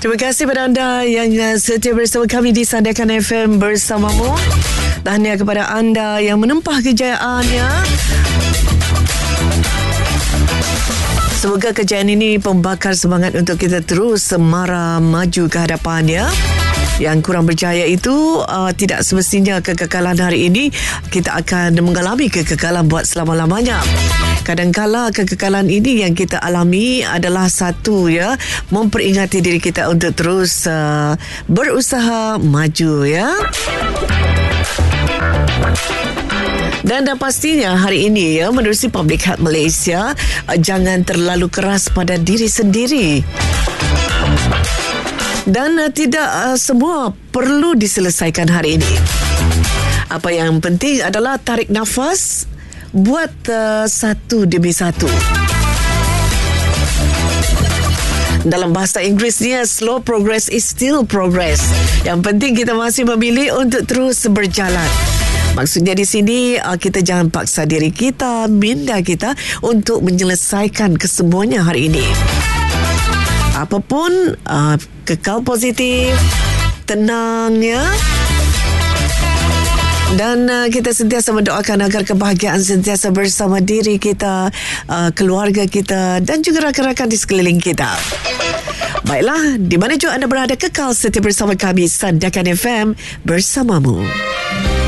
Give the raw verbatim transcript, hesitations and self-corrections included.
Terima kasih kepada anda yang uh, setia bersama kami di Sandakan F M bersamamu. Tahniah kepada anda yang menempah kejayaannya. Semoga kejayaan ini pembakar semangat untuk kita terus semara maju ke hadapannya. Yang kurang berjaya itu uh, tidak semestinya kekekalan hari ini. Kita akan mengalami kekekalan buat selama-lamanya. Kadangkala kekekalan ini yang kita alami adalah satu, ya, memperingati diri kita untuk terus uh, berusaha maju, ya. Dan, dan pastinya hari ini, ya, menerusi Public Health Malaysia, uh, jangan terlalu keras pada diri sendiri. Dan uh, tidak uh, semua perlu diselesaikan hari ini. Apa yang penting adalah tarik nafas, buat uh, satu demi satu. Dalam bahasa Inggerisnya, slow progress is still progress. Yang penting kita masih memilih untuk terus berjalan. Maksudnya di sini uh, kita jangan paksa diri kita, minda kita untuk menyelesaikan kesemuanya hari ini. Apapun, uh, kekal positif, tenang, ya. Dan uh, kita sentiasa mendoakan agar kebahagiaan sentiasa bersama diri kita, uh, keluarga kita dan juga rakan-rakan di sekeliling kita. Baiklah, di mana juga anda berada, kekal setia bersama kami, Sandakan F M bersamamu.